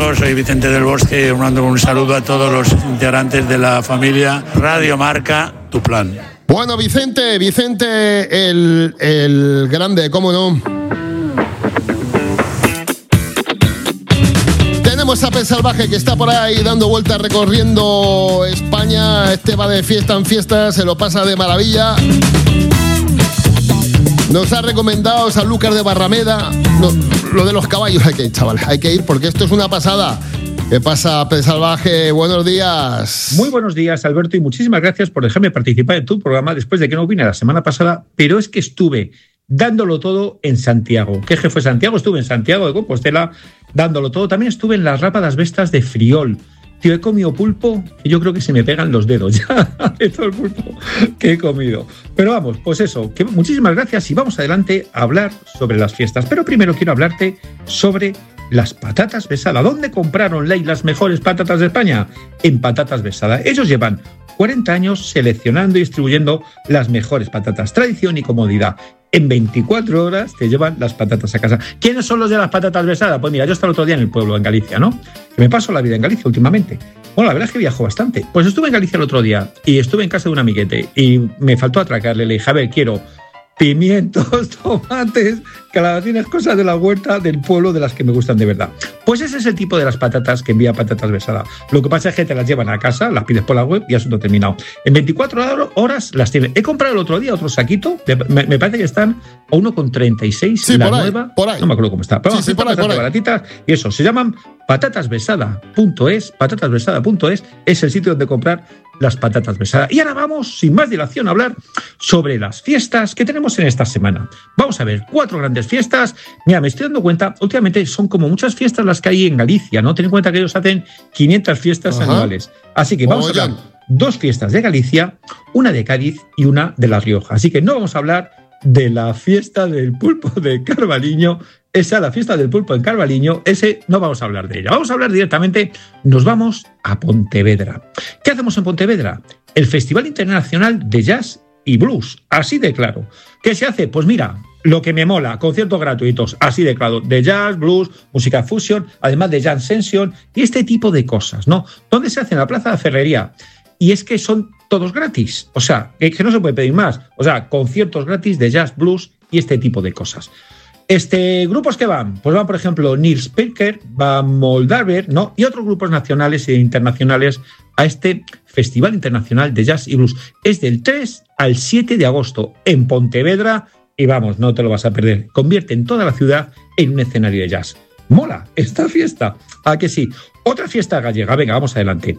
todos, soy Vicente del Bosque, mando un saludo a todos los integrantes de la familia Radio Marca, tu plan. Bueno, Vicente, el grande, ¿cómo no? Tenemos a Pez Salvaje que está por ahí dando vueltas recorriendo España. Este va de fiesta en fiesta, se lo pasa de maravilla. Nos ha recomendado Sanlúcar de Barrameda. No, lo de los caballos hay que ir, chavales, hay que ir porque esto es una pasada. ¿Qué pasa, Pez Salvaje? Buenos días. Muy buenos días, Alberto, y muchísimas gracias por dejarme participar en tu programa después de que no vine la semana pasada, pero es que estuve dándolo todo en Santiago. ¿Qué fue Santiago? Estuve en Santiago de Compostela dándolo todo. También estuve en las Rápadas Vestas de Friol. Tío, he comido pulpo y yo creo que se me pegan los dedos ya de todo el pulpo que he comido. Pero vamos, pues eso, que muchísimas gracias y vamos adelante a hablar sobre las fiestas. Pero primero quiero hablarte sobre las patatas Besada. ¿Dónde compraron las mejores patatas de España? En Patatas Besada. Ellos llevan 40 años seleccionando y distribuyendo las mejores patatas. Tradición y comodidad. En 24 horas te llevan las patatas a casa. ¿Quiénes son los de las patatas Besada? Pues mira, yo estaba el otro día en el pueblo, en Galicia, ¿no? Que me paso la vida en Galicia últimamente. Bueno, la verdad es que viajo bastante. Pues estuve en Galicia el otro día y estuve en casa de un amiguete y me faltó atracarle. Le dije, a ver, quiero pimientos, tomates, calabacines, cosas de la huerta del pueblo de las que me gustan de verdad. Pues ese es el tipo de las patatas que envía Patatas Besada. Lo que pasa es que te las llevan a casa, las pides por la web y asunto terminado. En 24 horas las tienen. He comprado el otro día otro saquito, me parece que están a 1,36, sí, la por ahí, nueva. Por ahí. No me acuerdo cómo está. Pero sí, por ahí. Baratitas, y eso, se llaman patatasbesada.es. Patatasbesada.es es el sitio donde comprar las patatas Besada. Y ahora vamos, sin más dilación, a hablar sobre las fiestas que tenemos en esta semana. Vamos a ver, 4 grandes fiestas. Mira, me estoy dando cuenta, últimamente son como muchas fiestas las que hay en Galicia, ¿no? Ten en cuenta que ellos hacen 500 fiestas anuales. Así que vamos a hablar 2 fiestas de Galicia, una de Cádiz y una de La Rioja. Así que no vamos a hablar de la fiesta del pulpo de Carballiño. La fiesta del pulpo en Carballiño, no vamos a hablar de ella. Vamos a hablar directamente, nos vamos a Pontevedra. ¿Qué hacemos en Pontevedra? El Festival Internacional de Jazz y Blues, así de claro. ¿Qué se hace? Pues mira, lo que me mola, conciertos gratuitos, así de claro, de jazz, blues, música fusion, además de jam session y este tipo de cosas, ¿no? ¿Dónde se hace? En la Plaza de Ferrería. Y es que son todos gratis, o sea, que no se puede pedir más. O sea, conciertos gratis de jazz, blues y este tipo de cosas. ¿Grupos que van? Pues van, por ejemplo, Nils Peker, va Moldaver, ¿no? Y otros grupos nacionales e internacionales a este Festival Internacional de Jazz y Blues. Es del 3 al 7 de agosto en Pontevedra y vamos, no te lo vas a perder. Convierten toda la ciudad en un escenario de jazz. ¿Mola esta fiesta? ¿A que sí? Otra fiesta gallega, venga, vamos adelante.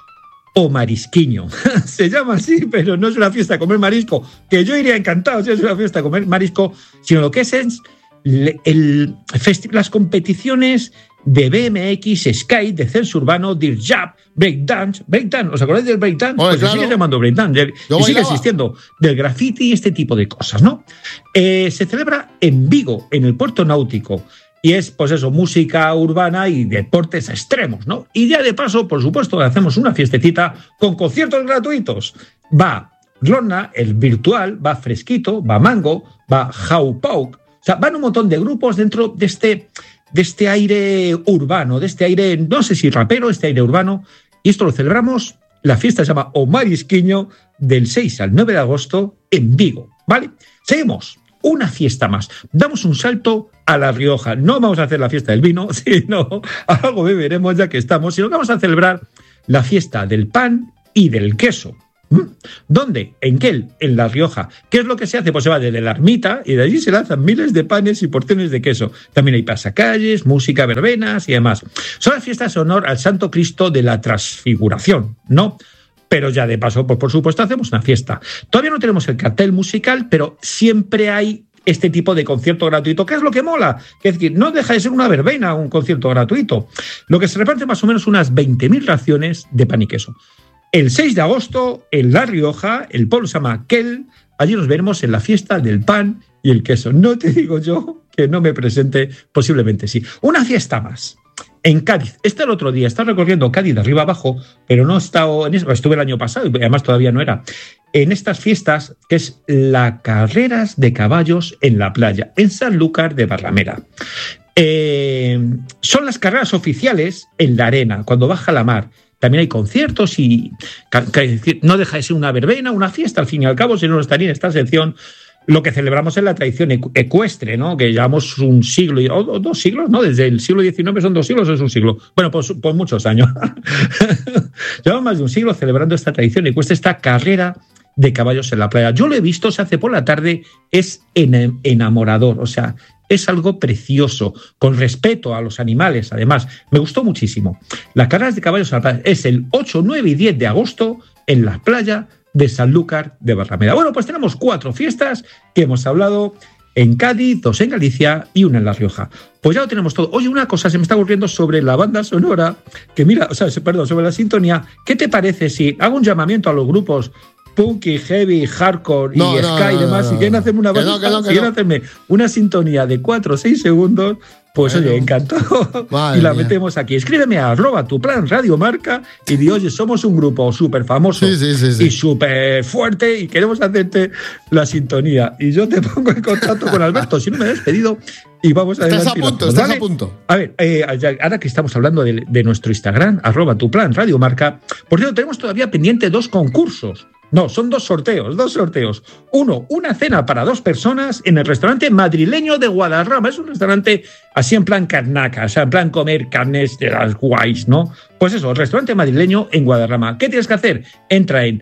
O marisquiño. Se llama así, pero no es una fiesta a comer marisco, que yo iría encantado si es una fiesta a comer marisco, sino lo que es las competiciones de BMX, skate, descenso urbano, dirt jab, breakdance. ¿Os acordáis del breakdance? Pues claro. Se sigue llamando breakdance y sigue existiendo, del graffiti y este tipo de cosas, ¿no? Se celebra en Vigo, en el puerto náutico. Y es, pues eso, música urbana y deportes extremos, ¿no? Y ya de paso, por supuesto, hacemos una fiestecita con conciertos gratuitos. Va Ronna, el virtual, va Fresquito, va Mango, va How Pauk. O sea, van un montón de grupos dentro de este aire urbano, de este aire, no sé si rapero, este aire urbano. Y esto lo celebramos, la fiesta se llama O Marisquiño, del 6 al 9 de agosto en Vigo, ¿vale? Seguimos. Una fiesta más. Damos un salto a La Rioja. No vamos a hacer la fiesta del vino, sino algo beberemos ya que estamos, sino que vamos a celebrar la fiesta del pan y del queso. ¿Dónde? ¿En qué? En La Rioja. ¿Qué es lo que se hace? Pues se va desde la ermita y de allí se lanzan miles de panes y porciones de queso. También hay pasacalles, música, verbenas y demás. Son las fiestas en honor al Santo Cristo de la Transfiguración, ¿no? Pero ya de paso, pues por supuesto, hacemos una fiesta. Todavía no tenemos el cartel musical, pero siempre hay este tipo de concierto gratuito. ¿Qué es lo que mola? Es decir, no deja de ser una verbena, un concierto gratuito. Lo que se reparte más o menos unas 20.000 raciones de pan y queso. El 6 de agosto, en La Rioja, el pueblo se llama Kell, allí nos veremos en la fiesta del pan y el queso. No te digo yo que no me presente, posiblemente sí. Una fiesta más. En Cádiz, el otro día, estaba recorriendo Cádiz de arriba abajo, pero no he estado en eso, estuve el año pasado y además todavía no era. En estas fiestas, que es la carreras de caballos en la playa, en Sanlúcar de Barrameda. Son las carreras oficiales en la arena, cuando baja la mar. También hay conciertos y no deja de ser una verbena, una fiesta, al fin y al cabo, si no estaría en esta sección. Lo que celebramos es la tradición ecuestre, ¿no? Que llevamos un siglo, o 2 siglos, ¿no? Desde el siglo XIX son 2 siglos o es un siglo. Bueno, pues muchos años. Llevamos más de un siglo celebrando esta tradición ecuestre, esta carrera de caballos en la playa. Yo lo he visto, se hace por la tarde, es enamorador, o sea, es algo precioso, con respeto a los animales, además. Me gustó muchísimo. Las carreras de caballos en la playa es el 8, 9 y 10 de agosto en la playa de Sanlúcar de Barrameda. Bueno, pues tenemos 4 fiestas que hemos hablado en Cádiz, 2 en Galicia y 1 en La Rioja. Pues ya lo tenemos todo. Oye, una cosa se me está ocurriendo sobre la banda sonora, que mira, sobre la sintonía. ¿Qué te parece si hago un llamamiento a los grupos punky, heavy, hardcore y ska y demás? Si quieren hacerme una banda, si quieren hacerme una sintonía de 4 o 6 segundos, pues oye, encantado. Y la metemos aquí. Escríbeme a @tuplanradiomarca y di, oye, somos un grupo súper famoso y súper fuerte y queremos hacerte la sintonía. Y yo te pongo en contacto con Alberto, si no me he despedido, y vamos a ver. Estás a punto. A ver, ahora que estamos hablando de nuestro Instagram, @tuplanradiomarca, por cierto, tenemos todavía pendiente 2 concursos. No, son 2 sorteos. Uno, una cena para 2 personas en el restaurante madrileño de Guadarrama. Es un restaurante así en plan carnaca, o sea, en plan comer carnes de las guays, ¿no? Pues eso, el restaurante madrileño en Guadarrama. ¿Qué tienes que hacer? Entra en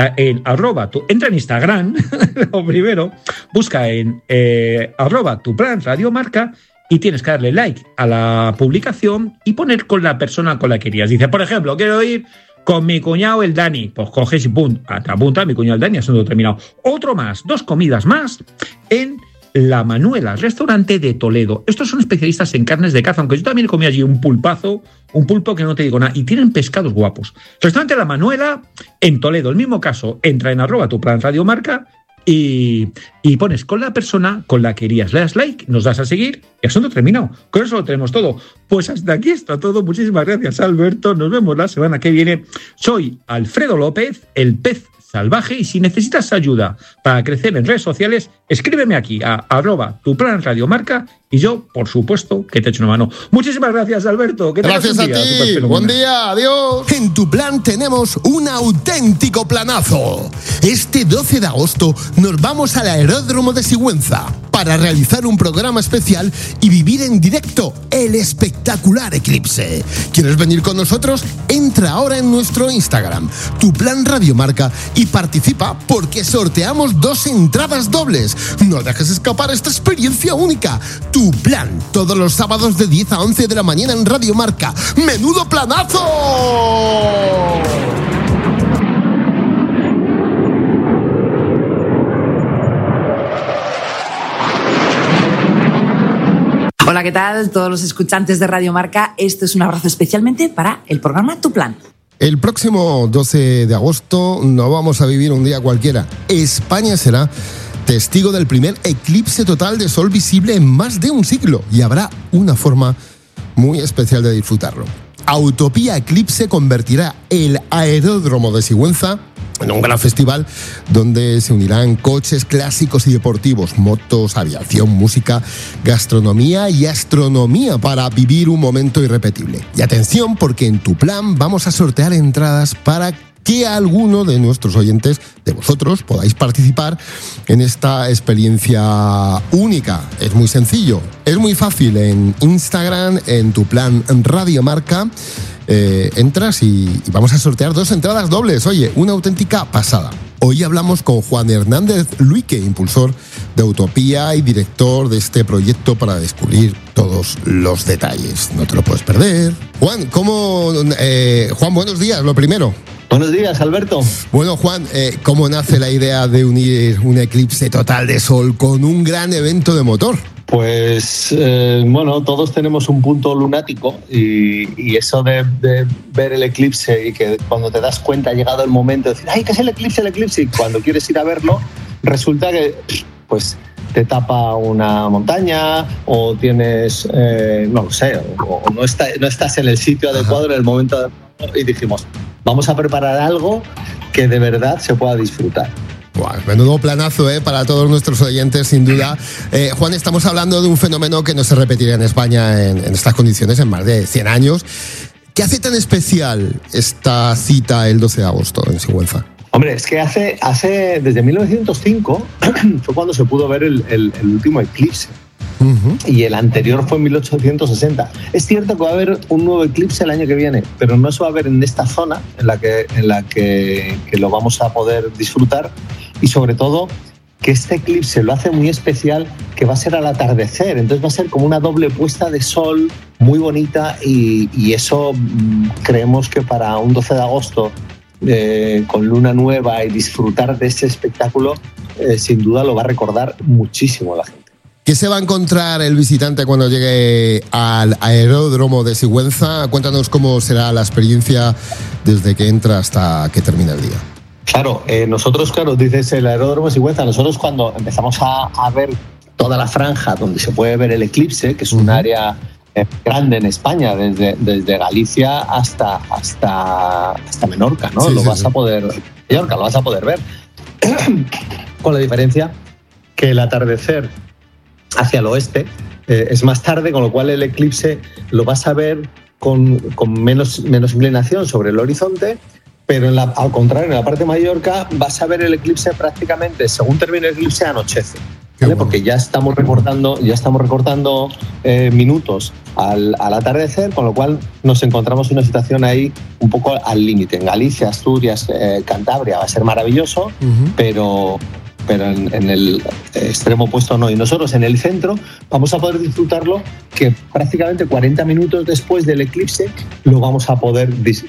Instagram, lo primero, busca en @tuplanradiomarca y tienes que darle like a la publicación y poner con la persona con la que querías. Dice, por ejemplo, quiero ir con mi cuñado el Dani, pues coges y pum, te apunta mi cuñado el Dani, asunto terminado. Otro más, 2 comidas más en La Manuela, restaurante de Toledo. Estos son especialistas en carnes de caza, aunque yo también comí allí un pulpo que no te digo nada, y tienen pescados guapos. Restaurante La Manuela en Toledo, el mismo caso, entra en @tuplanradiomarca y pones con la persona con la que querías, le das like, nos das a seguir y asunto terminado. Con eso lo tenemos todo. Pues hasta aquí está todo. Muchísimas gracias, Alberto. Nos vemos la semana que viene. Soy Alfredo López, el pez salvaje, y si necesitas ayuda para crecer en redes sociales, escríbeme aquí a @tuplanradiomarca y yo, por supuesto, que te echo una mano. Muchísimas gracias, Alberto. Gracias a ti. Buen día. Adiós. En Tu Plan tenemos un auténtico planazo. Este 12 de agosto nos vamos al Aeródromo de Sigüenza para realizar un programa especial y vivir en directo el espectacular eclipse. ¿Quieres venir con nosotros? Entra ahora en nuestro Instagram, Tu Plan Radiomarca, y participa porque sorteamos 2 entradas dobles. No dejes escapar esta experiencia única. Tu Plan, todos los sábados de 10 a 11 de la mañana en Radio Marca. ¡Menudo planazo! Hola, ¿qué tal? Todos los escuchantes de Radio Marca, esto es un abrazo especialmente para el programa Tu Plan. El próximo 12 de agosto no vamos a vivir un día cualquiera. España será testigo del primer eclipse total de sol visible en más de un siglo y habrá una forma muy especial de disfrutarlo. Autopía Eclipse convertirá el Aeródromo de Sigüenza en un gran festival donde se unirán coches clásicos y deportivos, motos, aviación, música, gastronomía y astronomía para vivir un momento irrepetible. Y atención, porque en Tu Plan vamos a sortear entradas para que alguno de nuestros oyentes, de vosotros, podáis participar en esta experiencia única. Es muy sencillo, es muy fácil. En Instagram, en Tu Plan Radiomarca, entras y vamos a sortear 2 entradas dobles. Oye, una auténtica pasada. Hoy hablamos con Juan Hernández Luique, impulsor de Utopía y director de este proyecto para descubrir todos los detalles. No te lo puedes perder. Juan, Juan, buenos días, lo primero. Buenos días, Alberto. Bueno, Juan, ¿cómo nace la idea de unir un eclipse total de sol con un gran evento de motor? Pues, bueno, todos tenemos un punto lunático y eso de ver el eclipse y que cuando te das cuenta ha llegado el momento de decir, ¡ay, que es el eclipse! Y cuando quieres ir a verlo, resulta que, pues, te tapa una montaña o tienes, no lo sé, o no estás en el sitio adecuado en el momento adecuado, y dijimos, vamos a preparar algo que de verdad se pueda disfrutar. Bueno, menudo planazo, para todos nuestros oyentes, sin duda. Juan, estamos hablando de un fenómeno que no se repetirá en España en estas condiciones en más de 100 años. ¿Qué hace tan especial esta cita el 12 de agosto en Sigüenza? Hombre, es que hace desde 1905 fue cuando se pudo ver el último eclipse. Uh-huh. Y el anterior fue en 1860. Es cierto que va a haber un nuevo eclipse el año que viene, pero no se va a ver en esta zona en la que lo vamos a poder disfrutar, y sobre todo que este eclipse lo hace muy especial, que va a ser al atardecer, entonces va a ser como una doble puesta de sol muy bonita, y eso creemos que para un 12 de agosto con luna nueva y disfrutar de este espectáculo, sin duda lo va a recordar muchísimo la gente. ¿Qué se va a encontrar el visitante cuando llegue al aeródromo de Sigüenza? Cuéntanos cómo será la experiencia desde que entra hasta que termina el día. Claro, nosotros, dices el aeródromo de Sigüenza, nosotros cuando empezamos a ver toda la franja donde se puede ver el eclipse, que es un área grande en España, desde Galicia hasta Menorca, ¿no? Sí, lo vas a poder ver. Con la diferencia que el atardecer hacia el oeste es más tarde, con lo cual el eclipse lo vas a ver con menos inclinación sobre el horizonte, pero al contrario, en la parte de Mallorca vas a ver el eclipse prácticamente, según termine el eclipse, anochece, ¿vale? Porque ya estamos recortando minutos al atardecer, con lo cual nos encontramos en una situación ahí un poco al límite. En Galicia, Asturias, Cantabria va a ser maravilloso, uh-huh. pero en el extremo opuesto no. Y nosotros en el centro vamos a poder disfrutarlo, que prácticamente 40 minutos después del eclipse lo vamos a poder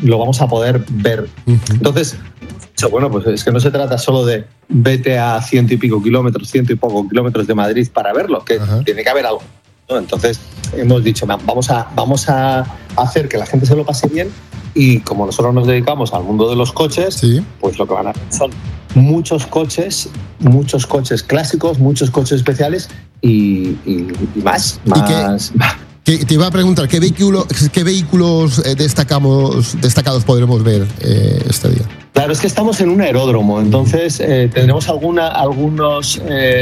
ver. Uh-huh. Entonces, bueno, pues es que no se trata solo de vete a 100 y poco kilómetros de Madrid para verlo, que uh-huh. tiene que haber algo, ¿no? Entonces hemos dicho, vamos a hacer que la gente se lo pase bien, y como nosotros nos dedicamos al mundo de los coches, sí. Pues lo que van a hacer son muchos coches clásicos, muchos coches especiales y más. Te iba a preguntar, ¿qué vehículos destacados podremos ver este día? Claro, es que estamos en un aeródromo, entonces tendremos algunos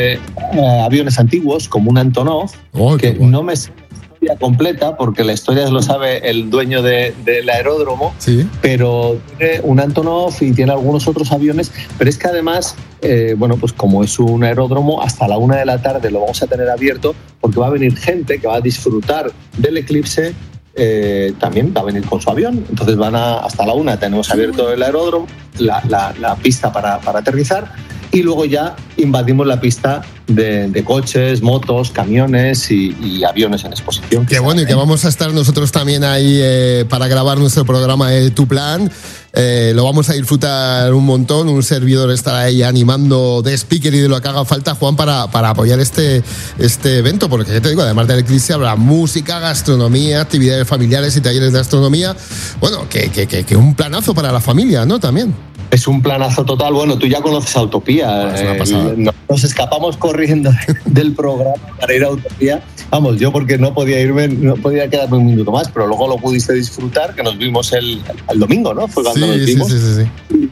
aviones antiguos, como un Antonov, que bueno. No me sé la historia completa, porque la historia lo sabe el dueño del aeródromo, sí. Pero tiene un Antonov y tiene algunos otros aviones, pero es que además, pues como es un aeródromo, hasta la 1 de la tarde lo vamos a tener abierto, porque va a venir gente que va a disfrutar del eclipse. También va a venir con su avión, entonces hasta la 1 tenemos abierto el aeródromo, la pista para aterrizar, y luego ya invadimos la pista de coches, motos, camiones y aviones en exposición. Qué bueno, y que vamos a estar nosotros también ahí para grabar nuestro programa Tu Plan. Lo vamos a disfrutar un montón. Un servidor estará ahí animando de speaker y de lo que haga falta, Juan, para apoyar este evento, porque ya te digo, además del eclipse habrá música, gastronomía, actividades familiares y talleres de astronomía. Bueno, que un planazo para la familia, ¿no? También. Es un planazo total. Bueno, tú ya conoces a Utopía. Es una pasada. Nos escapamos corriendo del programa para ir a Utopía. Vamos, yo porque no podía quedarme un minuto más, pero luego lo pudiste disfrutar, que nos vimos el domingo, ¿no? Fue cuando nos vimos. Sí.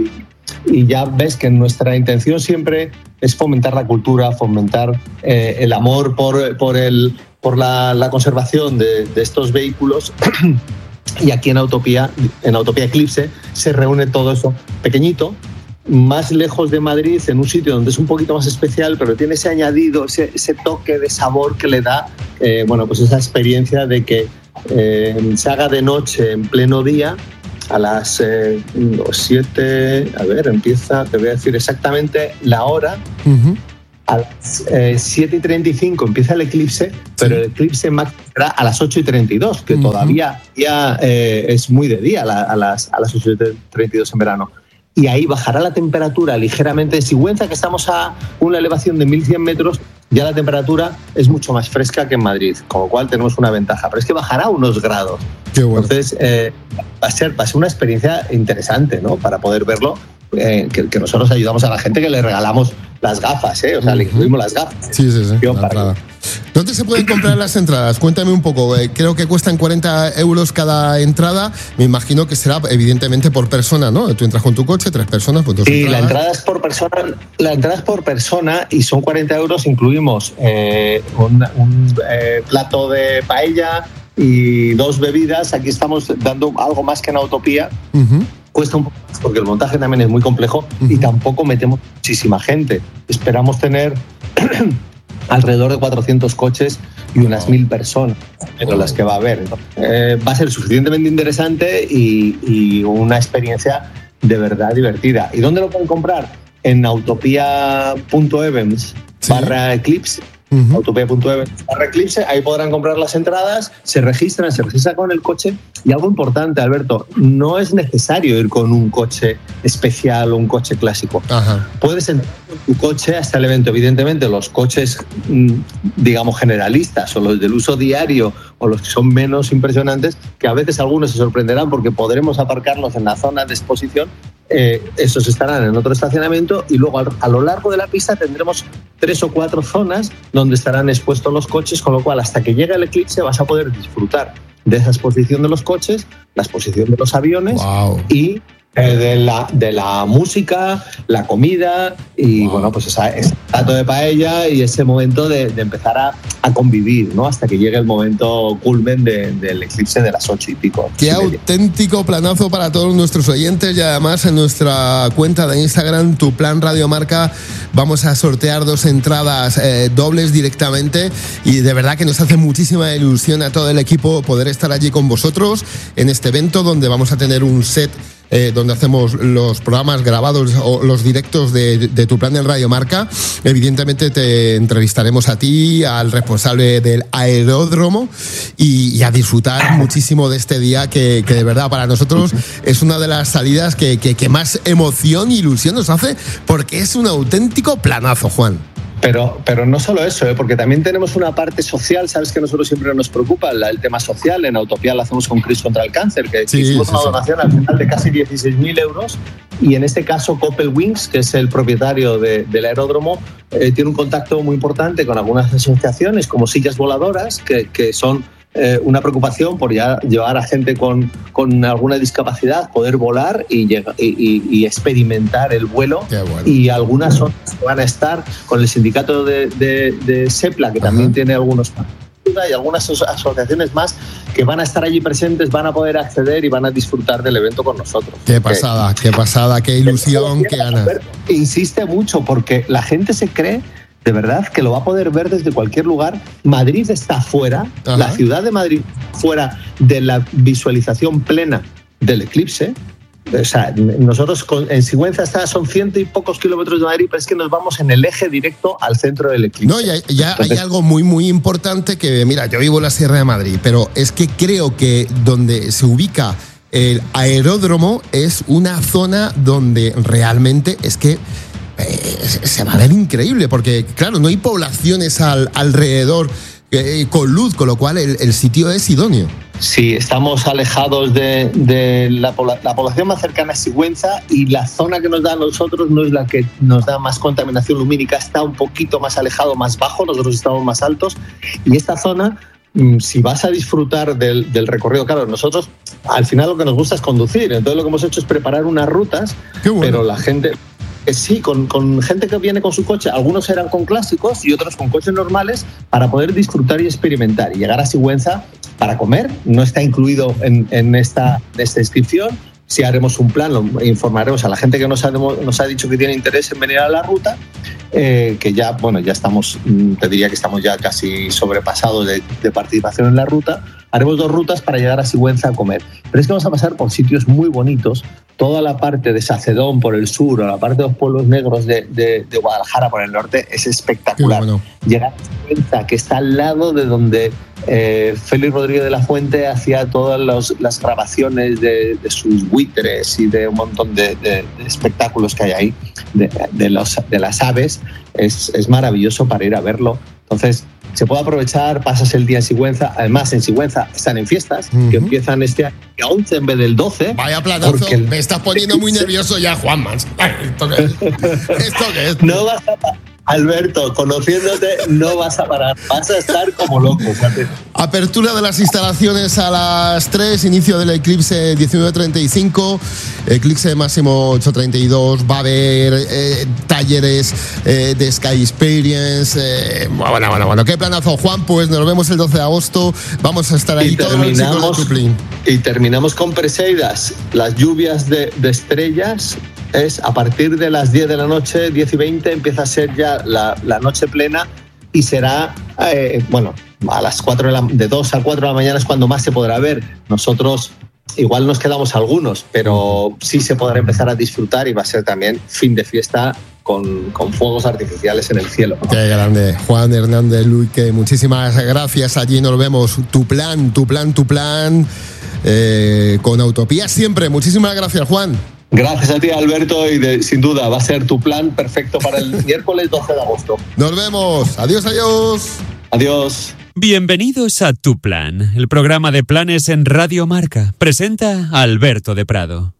Y ya ves que nuestra intención siempre es fomentar la cultura, fomentar el amor por la conservación de estos vehículos. Y aquí en Utopía Eclipse, se reúne todo eso pequeñito, más lejos de Madrid, en un sitio donde es un poquito más especial, pero tiene ese añadido, ese toque de sabor que le da, pues esa experiencia de que se haga de noche en pleno día, a las 7, empieza, te voy a decir exactamente la hora. Uh-huh. A las 7:35 empieza el eclipse, pero el eclipse máximo será a las 8:32, que todavía ya es muy de día a las 8:32 en verano. Y ahí bajará la temperatura ligeramente. En Sigüenza, que estamos a una elevación de 1.100 metros, ya la temperatura es mucho más fresca que en Madrid, con lo cual tenemos una ventaja. Pero es que bajará unos grados. Qué bueno. Entonces va a ser una experiencia interesante, ¿no? Para poder verlo. Que nosotros ayudamos a la gente, que le regalamos las gafas, o sea, le incluimos las gafas. Sí. ¿Dónde se pueden comprar las entradas? Cuéntame un poco. Creo que cuestan 40 euros cada entrada. Me imagino que será evidentemente por persona, ¿no? Tú entras con tu coche, 3 personas, pues 2 entradas. Sí, la entrada es por persona. La entrada es por persona y son 40 euros. Incluimos un plato de paella y 2 bebidas. Aquí estamos dando algo más que en Autopía. Uh-huh. Cuesta un poco más porque el montaje también es muy complejo y tampoco metemos muchísima gente. Esperamos tener alrededor de 400 coches y unas 1.000 personas entre las que va a haber. Va a ser suficientemente interesante y una experiencia de verdad divertida. ¿Y dónde lo pueden comprar? En autopia.events/eclipse. Uh-huh. Autopia.events/eclipse, ahí podrán comprar las entradas, se registran con el coche. Y algo importante, Alberto, no es necesario ir con un coche especial o un coche clásico. Ajá. Puedes entrar con tu coche hasta el evento. Evidentemente, los coches, digamos, generalistas o los del uso diario o los que son menos impresionantes, que a veces algunos se sorprenderán porque podremos aparcarlos en la zona de exposición. Esos estarán en otro estacionamiento y luego a lo largo de la pista tendremos 3 o 4 zonas donde estarán expuestos los coches, con lo cual hasta que llegue el eclipse vas a poder disfrutar de esa exposición de los coches, la exposición de los aviones. Wow. Y de la música, la comida y bueno, pues ese plato de paella y ese momento de empezar a convivir, ¿no? Hasta que llegue el momento culmen del eclipse de las 8 y pico. Qué auténtico planazo para todos nuestros oyentes y además en nuestra cuenta de Instagram, Tu Plan Radio Marca, vamos a sortear 2 entradas dobles directamente y de verdad que nos hace muchísima ilusión a todo el equipo poder estar allí con vosotros en este evento donde vamos a tener un set donde hacemos los programas grabados o los directos de Tu Plan en Radio Marca. Evidentemente te entrevistaremos a ti, al responsable del aeródromo y a disfrutar muchísimo de este día que de verdad para nosotros es una de las salidas que más emoción e ilusión nos hace porque es un auténtico planazo, Juan. Pero no solo eso, porque también tenemos una parte social. Sabes que a nosotros siempre nos preocupa el tema social. En Autopia lo hacemos con Cris contra el Cáncer, que hicimos una donación al final de casi 16.000 euros. Y en este caso, Coppel Wings, que es el propietario del aeródromo, tiene un contacto muy importante con algunas asociaciones como Sillas Voladoras, que son una preocupación por llevar a gente con alguna discapacidad, poder volar y experimentar el vuelo. Bueno. Y algunas zonas van a estar con el sindicato de SEPLA, que también tiene algunos y algunas asociaciones más que van a estar allí presentes, van a poder acceder y van a disfrutar del evento con nosotros. Qué pasada, qué ilusión, qué ganas. Insiste mucho porque la gente se cree de verdad que lo va a poder ver desde cualquier lugar. Madrid está fuera, la ciudad de Madrid fuera de la visualización plena del eclipse. O sea, nosotros en Sigüenza son 100 y pocos kilómetros de Madrid, pero es que nos vamos en el eje directo al centro del eclipse. No, ya hay algo muy, muy importante que, mira, yo vivo en la Sierra de Madrid, pero es que creo que donde se ubica el aeródromo es una zona donde realmente es que se va a ver increíble, porque claro, no hay poblaciones alrededor con luz, con lo cual el sitio es idóneo. Sí, estamos alejados de la población más cercana a Sigüenza y la zona que nos da a nosotros no es la que nos da más contaminación lumínica, está un poquito más alejado, más bajo, nosotros estamos más altos y esta zona, si vas a disfrutar del recorrido, claro, nosotros al final lo que nos gusta es conducir, entonces lo que hemos hecho es preparar unas rutas, pero la gente... Sí, con gente que viene con su coche. Algunos eran con clásicos y otros con coches normales para poder disfrutar y experimentar. Y llegar a Sigüenza para comer no está incluido en esta inscripción. Si haremos un plan, lo informaremos a la gente que nos ha dicho que tiene interés en venir a la ruta, que ya estamos, te diría que estamos ya casi sobrepasados de participación en la ruta. Haremos 2 rutas para llegar a Sigüenza a comer. Pero es que vamos a pasar por sitios muy bonitos. Toda la parte de Sacedón por el sur o la parte de los pueblos negros de Guadalajara por el norte es espectacular. Bueno. Llegar a Sigüenza, que está al lado de donde Félix Rodríguez de la Fuente hacía todas las grabaciones de sus buitres y de un montón de espectáculos que hay ahí, de las aves, es maravilloso para ir a verlo. Entonces, se puede aprovechar, pasas el día en Sigüenza. Además, en Sigüenza están en fiestas que empiezan este año a 11 en vez del 12. Vaya planazo, me estás poniendo muy nervioso ya, Juanma. ¿Esto qué es? No vas a Alberto, conociéndote no vas a parar, vas a estar como loco. ¿Sabes? Apertura de las instalaciones a las 3, inicio del eclipse 19:35, eclipse máximo 8:32, va a haber talleres de Sky Experience, bueno, qué planazo, Juan, pues nos vemos el 12 de agosto, vamos a estar ahí todos los chicos de Tuplin. Y terminamos con Perseidas, las lluvias de estrellas. Es a partir de las 10 de la noche, 10 y 20, empieza a ser ya la noche plena y será, a las 4 de 2 a 4 de la mañana es cuando más se podrá ver. Nosotros igual nos quedamos algunos, pero sí se podrá empezar a disfrutar y va a ser también fin de fiesta con fuegos artificiales en el cielo. Qué grande. Juan Hernández Luque, muchísimas gracias. Allí nos vemos. Tu plan, con Autopía siempre. Muchísimas gracias, Juan. Gracias a ti, Alberto, y sin duda va a ser tu plan perfecto para el miércoles 12 de agosto. Nos vemos. Adiós. Adiós. Bienvenidos a Tu Plan, el programa de planes en Radio Marca. Presenta a Alberto de Prado.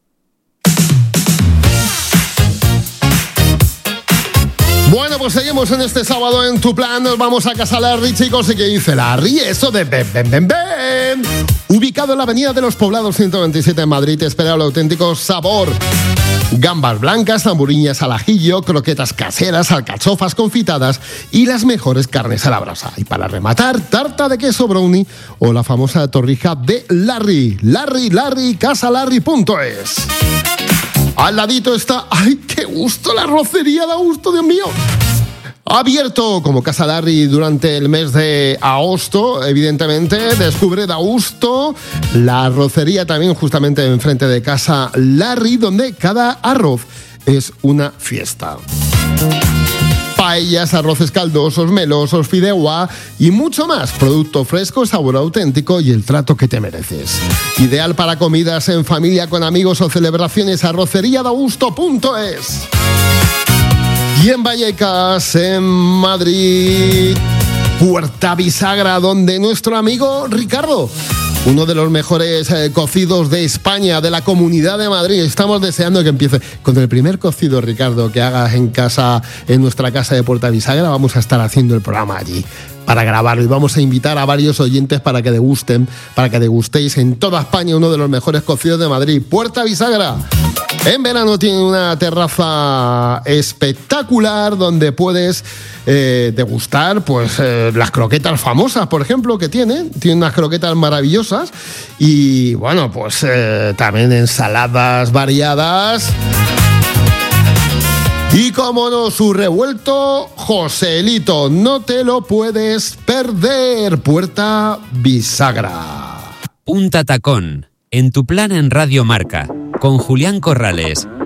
Bueno, pues seguimos en este sábado en Tu Plan. Nos vamos a Casa Larry, chicos. ¿Y qué dice Larry? Eso de ven. Ubicado en la Avenida de los Poblados 127 en Madrid, te espera el auténtico sabor. Gambas blancas, tamburiñas al ajillo, croquetas caseras, alcachofas confitadas y las mejores carnes a la brasa. Y para rematar, tarta de queso brownie o la famosa torrija de Larry. Larry, casalarry.es. Al ladito está, ¡ay, qué gusto! La arrocería da gusto, Dios mío. Abierto como Casa Larry durante el mes de agosto, evidentemente. Descubre Dausto, la arrocería también justamente enfrente de Casa Larry, donde cada arroz es una fiesta. Paellas, arroces caldosos, melosos, fideuá y mucho más. Producto fresco, sabor auténtico y el trato que te mereces. Ideal para comidas en familia, con amigos o celebraciones. arroceriadausto.es. Y en Vallecas, en Madrid, Puerta Bisagra, donde nuestro amigo Ricardo, uno de los mejores cocidos de España, de la Comunidad de Madrid. Estamos deseando que empiece con el primer cocido, Ricardo, que hagas en casa, en nuestra casa de Puerta Bisagra. Vamos a estar haciendo el programa allí para grabarlo y vamos a invitar a varios oyentes para que degustéis en toda España uno de los mejores cocidos de Madrid. Puerta Bisagra. En verano tiene una terraza espectacular donde puedes degustar las croquetas famosas, por ejemplo, que tiene unas croquetas maravillosas y bueno, también ensaladas variadas. Y como no, su revuelto Joselito, no te lo puedes perder. Puerta Bisagra. Punta Tacón, en Tu Plan en Radio Marca, con Julián Corrales,